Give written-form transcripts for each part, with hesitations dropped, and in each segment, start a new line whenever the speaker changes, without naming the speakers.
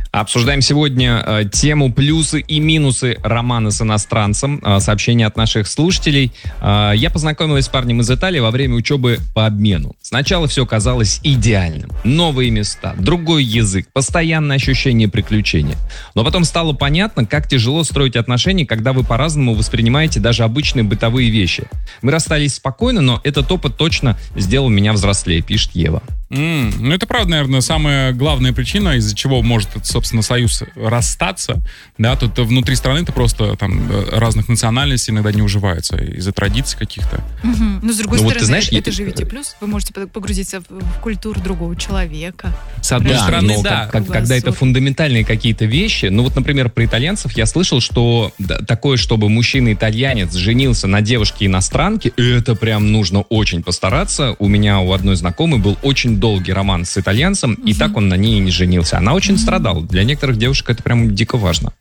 Обсуждаем сегодня тему плюсы и минусы романа с иностранцем. Сообщение от наших слушателей. Я познакомилась с парнем из Италии во время учебы по обмену. Сначала все казалось идеальным. Новые места, другой язык, постоянное ощущение приключения. Но потом стало понятно, как тяжело строить отношения, когда вы по-разному воспринимаете даже обычные бытовые вещи. Мы расстались спокойно, но этот опыт точно сделал меня взрослее, пишет Ева.
Ну, это правда, наверное, самая главная причина, из-за чего может, собственно, союз расстаться. Да, тут внутри страны-то просто там разных национальностей иногда не уживаются из-за традиций каких-то.
Но, с другой стороны,
вот ты знаешь,
это же ведь и плюс. Вы можете погрузиться в культуру другого человека.
С одной стороны, да. Когда это фундаментальные какие-то вещи. Ну, вот, например, про итальянцев я слышал, что такое, чтобы мужчина-итальянец женился на девушке-иностранке, это прям нужно очень постараться. У меня у одной знакомой был очень долгий роман с итальянцем, и так он на ней и не женился. Она очень страдала. Для некоторых девушек это прям дико важно.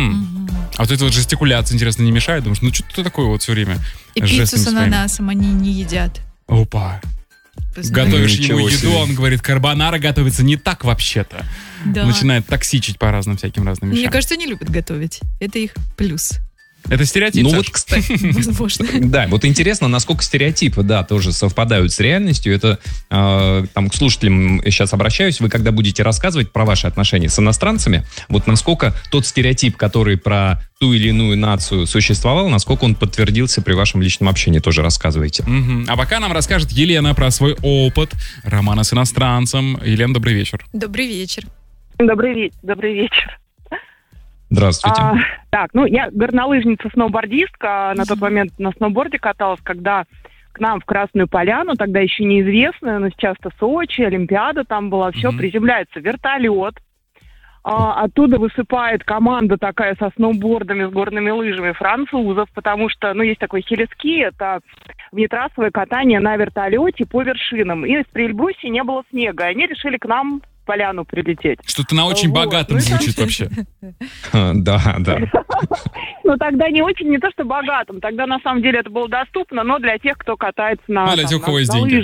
А вот эта вот жестикуляция, интересно, не мешает? Думаешь, ну что такое вот все время?
И пиццу с ананасом они не едят.
Опа. Готовишь ему еду, он говорит, карбонара готовится не так вообще-то.
Да.
Начинает токсичить по разным всяким разным вещам.
Мне кажется, они любят готовить. Это их плюс.
Это стереотип,
Ну
Саш?
вот, кстати,
Возможно.
да, вот интересно, насколько стереотипы, да, тоже совпадают с реальностью. Это, там, к слушателям сейчас обращаюсь, вы когда будете рассказывать про ваши отношения с иностранцами, вот насколько тот стереотип, который про ту или иную нацию существовал, насколько он подтвердился при вашем личном общении, тоже рассказывайте.
А пока нам расскажет Елена про свой опыт романа с иностранцем. Елена, добрый вечер.
Добрый вечер.
Добрый вечер.
Здравствуйте.
Так, я горнолыжница-сноубордистка, на тот момент на сноуборде каталась, когда к нам в Красную Поляну, тогда еще неизвестную, но сейчас-то Сочи, Олимпиада там была, все, приземляется вертолет, оттуда высыпает команда такая со сноубордами, с горными лыжами французов, потому что, есть такой хелиски, это внетрассовое катание на вертолете по вершинам, и в Прельбрусе не было снега, они решили к нам в Поляну прилететь.
Что-то на очень богатом звучит вообще.
Да.
Тогда не очень, не то что богатым, тогда на самом деле это было доступно, но для тех, кто катается на
для тех, у кого есть деньги.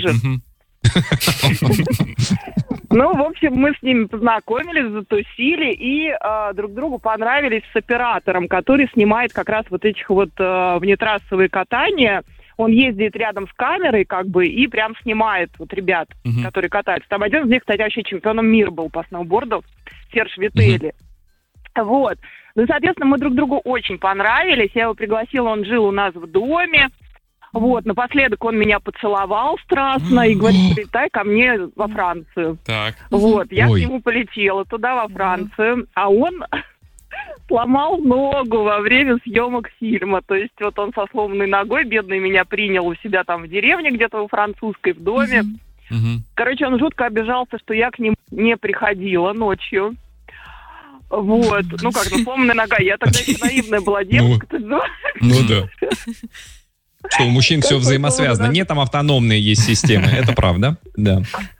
В общем, мы с ними познакомились, затусили и друг другу понравились с оператором, который снимает как раз вот этих вот внетрассовые катания. Он ездит рядом с камерой, и прям снимает вот ребят, которые катаются. Там один из них, кстати, вообще чемпионом мира был по сноуборду, Серж Вителли. Вот. Соответственно, мы друг другу очень понравились. Я его пригласила, он жил у нас в доме. Вот, напоследок он меня поцеловал страстно и говорит, прилетай ко мне во Францию.
Так.
Вот, я к нему полетела туда, во Францию, а он сломал ногу во время съемок фильма. То есть вот он со сломанной ногой, бедный, меня принял у себя там в деревне, где-то во французской, в доме. Короче, он жутко обижался, что я к нему не приходила ночью. Вот, сломанная нога. Я тогда еще наивная была девушка.
Да. Что у мужчин все взаимосвязано. Нет, там автономные есть системы. Это правда, да.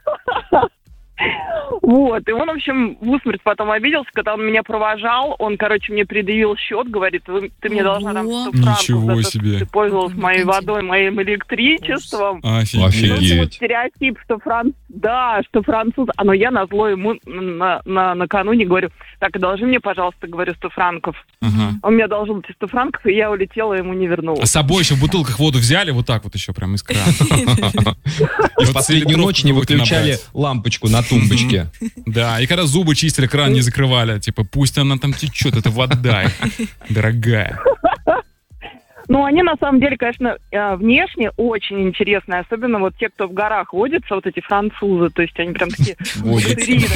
Вот, и он, в общем, в усмерть потом обиделся, когда он меня провожал, он, мне предъявил счет, говорит, ты мне должна там 100 франков, за то, что ты пользовалась моей водой, моим электричеством.
Офигеть.
Стереотип, что француз, но я назло ему накануне говорю, так, одолжи мне, пожалуйста, говорю, 100 франков. Он мне одолжил эти 100 франков, и я улетела, ему не вернула.
А с собой еще в бутылках воду взяли, вот так вот еще прям из крана.
И в последнюю ночь не выключали лампочку на тумбочке.
Да, и когда зубы чистили, кран не закрывали. Типа, пусть она там течет, это вода, дорогая.
Они на самом деле, конечно, внешне очень интересные. Особенно вот те, кто в горах водятся, вот эти французы. То есть они прям такие богатыри.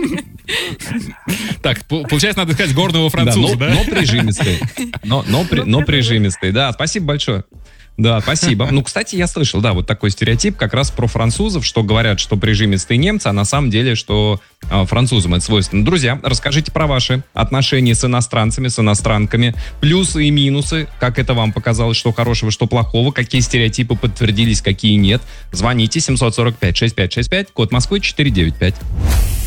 Так, получается, надо сказать горного француза, да?
Но прижимистый. Но прижимистый, да. Спасибо большое. Да, спасибо. Кстати, я слышал, да, вот такой стереотип как раз про французов, что говорят, что прижимистые немцы, а на самом деле, что французам это свойственно. Друзья, расскажите про ваши отношения с иностранцами, с иностранками, плюсы и минусы, как это вам показалось, что хорошего, что плохого, какие стереотипы подтвердились, какие нет. Звоните 745-6565, код Москвы 495.